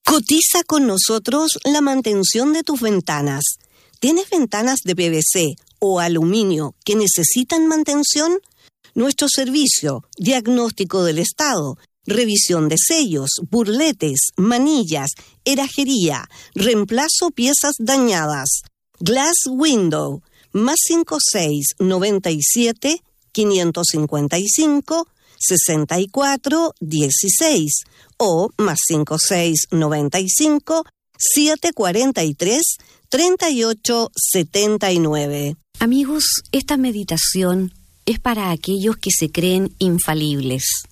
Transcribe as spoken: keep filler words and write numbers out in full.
Cotiza con nosotros la mantención de tus ventanas. ¿Tienes ventanas de P V C o aluminio que necesitan mantención? Nuestro servicio, diagnóstico del estado, revisión de sellos, burletes, manillas, herrajería, reemplazo piezas dañadas. Glass Window, más cinco seis noventa y siete, quinientos cincuenta y cinco, sesenta y cuatro, dieciséis o más cinco seis noventa y cinco, setecientos cuarenta y tres, treinta y ocho setenta y nueve. Amigos, esta meditación es para aquellos que se creen infalibles.